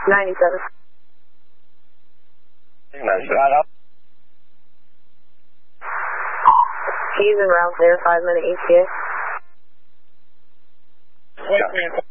97. 97. He's in round clear, 5-minute ETA. Yeah.